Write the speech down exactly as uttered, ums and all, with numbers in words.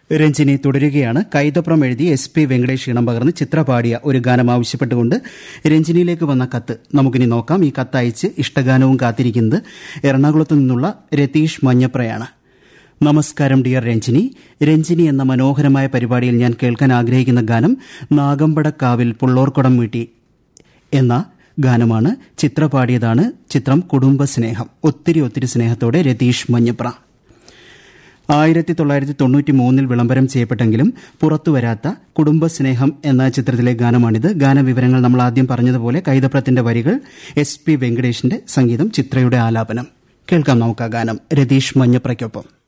രഞ്ജിനി തുടരുകയാണ്. കൈതപ്രം എഴുതി S P Venkatesh ഇണം പകർന്ന് ചിത്ര പാടിയ ഒരു ഗാനം ആവശ്യപ്പെട്ടുകൊണ്ട് രഞ്ജിനിയിലേക്ക് വന്ന കത്ത് നമുക്കിനി നോക്കാം. ഈ കത്ത് അയച്ച് ഇഷ്ടഗാനവും കാത്തിരിക്കുന്നത് എറണാകുളത്തു നിന്നുള്ള രതീഷ് മഞ്ഞപ്രയാണ്. നമസ്കാരം ഡിയർ രഞ്ജിനി. രഞ്ജിനി എന്ന മനോഹരമായ പരിപാടിയിൽ ഞാൻ കേൾക്കാൻ ആഗ്രഹിക്കുന്ന ഗാനം നാഗമ്പടക്കാവിൽ പുള്ളോർക്കുടം വീട്ടി എന്ന ഗാനമാണ്. ചിത്ര പാടിയതാണ്. ചിത്രം കുടുംബസ്നേഹം. ഒത്തിരി ഒത്തിരി സ്നേഹത്തോടെ രതീഷ് മഞ്ഞപ്ര. ആയിരത്തി തൊള്ളായിരത്തി തൊണ്ണൂറ്റി മൂന്നിൽ വിളംബരം ചെയ്യപ്പെട്ടെങ്കിലും പുറത്തുവരാത്ത കുടുംബസ്നേഹം എന്ന ചിത്രത്തിലെ ഗാനമാണിത്. ഗാനവിവരങ്ങൾ നമ്മൾ ആദ്യം പറഞ്ഞതുപോലെ കൈതപ്രത്തിന്റെ വരികൾ, എസ് പി വെങ്കടേഷിന്റെ സംഗീതം, ചിത്രയുടെ ആലാപനം. കേൾക്കാം നമുക്ക് ആ ഗാനം രതീഷ് മഞ്ഞപ്രയ്ക്കൊപ്പം.